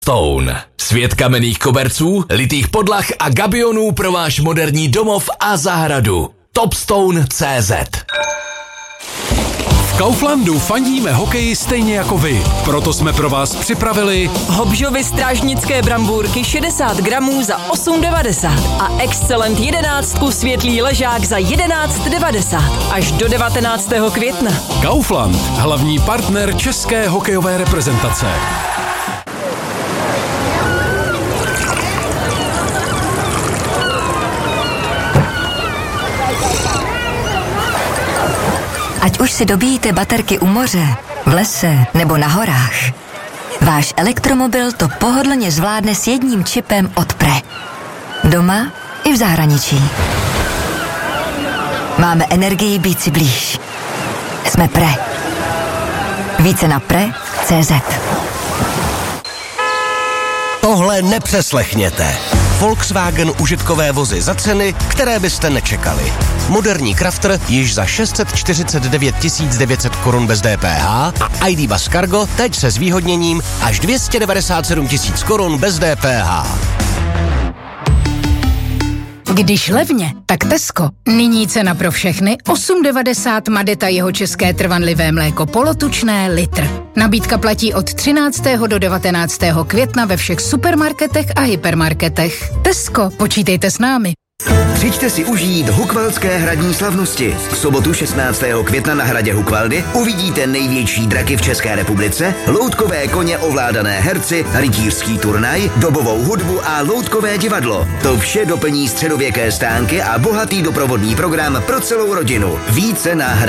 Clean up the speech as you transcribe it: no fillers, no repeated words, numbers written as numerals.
Stone. Svět kamenných koberců, litých podlah a gabionů pro váš moderní domov a zahradu. Topstone.cz. V Kauflandu fandíme hokeji stejně jako vy. Proto jsme pro vás připravili Hobžovy strážnické brambůrky 60 gramů za 8,90 a Excellent 11 světlý ležák za 11,90 až do 19. května. Kaufland, hlavní partner české hokejové reprezentace. Ať už si dobíjíte baterky u moře, v lese nebo na horách, váš elektromobil to pohodlně zvládne s jedním čipem od Pre. Doma i v zahraničí. Máme energii být si blíž. Jsme Pre. Více na pre.cz. Tohle nepřeslechněte. Volkswagen užitkové vozy za ceny, které byste nečekali. Moderní Crafter již za 649 900 korun bez DPH a ID Buzz Cargo teď se zvýhodněním až 297 000 korun bez DPH. Když levně, tak Tesco. Nyní cena pro všechny 8,90 Madeta jeho české trvanlivé mléko polotučné litr. Nabídka platí od 13. do 19. května ve všech supermarketech a hypermarketech. Tesco, počítejte s námi. Přijďte si užít Hukvaldské hradní slavnosti. V sobotu 16. května na hradě Hukvaldy uvidíte největší draky v České republice, loutkové koně ovládané herci, rytířský turnaj, dobovou hudbu a loutkové divadlo. To vše doplní středověké stánky a bohatý doprovodný program pro celou rodinu. Více na